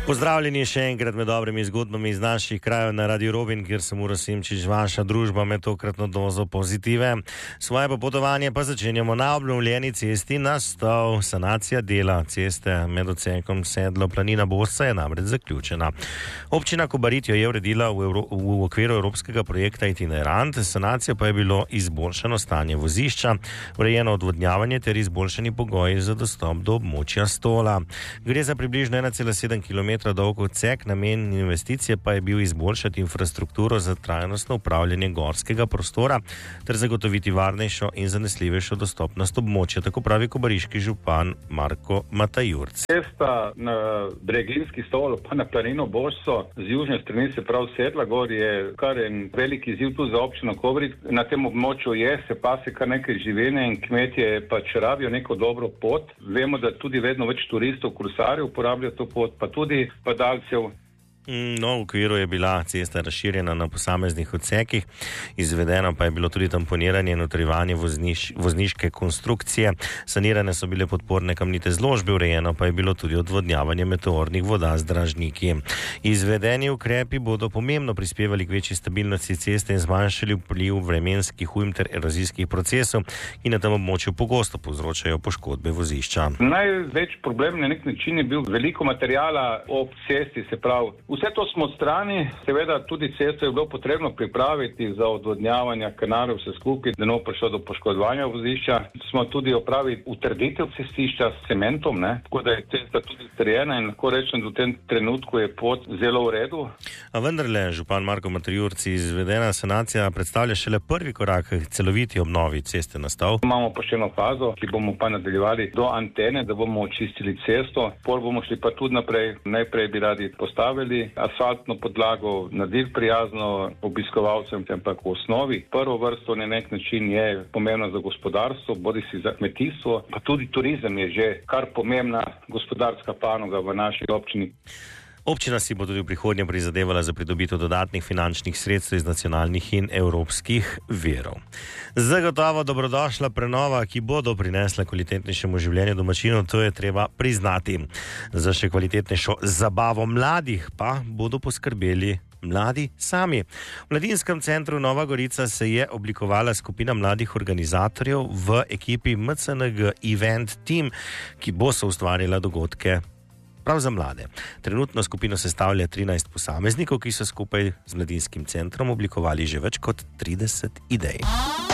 Pozdravljeni še enkrat med dobrimi zgodbami iz naših krajev na Radio Robin, kjer sem Uroš Simčič, vaša družba med tokratno dozo pozitive. Svoje popotovanje pa začenjamo na obnovljeni cesti Nastov. Sanacija dela ceste med odsekom Sedlo Planina Bosca je namreč zaključena. Občina Kobarid jo je uredila v okviru evropskega projekta Itinerant, sanacija pa je bilo izboljšano stanje vozišča, urejeno odvodnjavanje ter izboljšani pogoji za dostop do območja Stola. Gre za približno 1,7 km dolg odsek, namen investicije pa je bil izboljšati infrastrukturo za trajnostno upravljanje gorskega prostora ter zagotoviti varnejšo in zanesljivejšo dostopnost območja, tako pravi kobariški župan Marko Matajurc. Cesta na Breginski Stol pa na Planino Bosco z južne strani, se pravi Sedla gor, je kar en velik izziv tu za občino Kobarid. Na tem območju se pase kar nekaj živine in kmetje pač rabijo neko dobro pot. Vemo, da tudi vedno več turistov, kolesarjev uporabljajo to pot, pa tudi padalcev. No, v okviru je bila cesta razširjena na posameznih odsekih, izvedeno pa je bilo tudi tamponiranje in utrjevanje vozniške konstrukcije, sanirane so bile podporne kamnite zložbe, urejeno pa je bilo tudi odvodnjavanje meteornih voda z dražniki. Izvedeni ukrepi bodo pomembno prispevali k večji stabilnosti ceste in zmanjšali vpliv vremenskih ujm ter erozijskih procesov, ki na tem območju pogosto povzročajo poškodbe vozišča. Največ problem na nek način je bil veliko materijala ob cesti, se pravi. Vse to smo odstrani, seveda tudi cesto je bilo potrebno pripraviti za odvodnjavanje kanalov, vse skupaj, da ne bo prišlo do poškodovanja vozišča. Smo tudi opravili utrditev cestišča s cementom, tako da je cesta tudi utrjena in lahko rečem, da v tem trenutku je pot zelo v redu. A vendarle, župan Marko Matajurc, izvedena sanacija predstavlja šele prvi korak k celoviti obnovi ceste Nastov. Imamo pa še eno fazo, ki bomo pa nadaljevali do antene, da bomo očistili cesto, pol bomo šli pa tudi naprej. Najprej bi radi postavili asfaltno podlago, naredili prijazno obiskovalcem, ampak v osnovi prvo vrsto na nek način je pomembno za gospodarstvo, bodisi za kmetijstvo, pa tudi turizem je že kar pomembna gospodarska panoga v naši občini. Občina si bo tudi v prihodnje prizadevala za pridobitev dodatnih finančnih sredstev iz nacionalnih in evropskih virov. Zagotovo dobrodošla prenova, ki bo doprinesla kvalitetnejšemu življenju domačinov, to je treba priznati. Za še kvalitetnejšo zabavo mladih pa bodo poskrbeli mladi sami. V Mladinskem centru Nova Gorica se je oblikovala skupina mladih organizatorjev v ekipi MCNG Event Team, ki bo soustvarjala dogodke prav za mlade. Trenutno skupino sestavlja 13 posameznikov, ki so skupaj z Mladinskim centrom oblikovali že več kot 30 idej.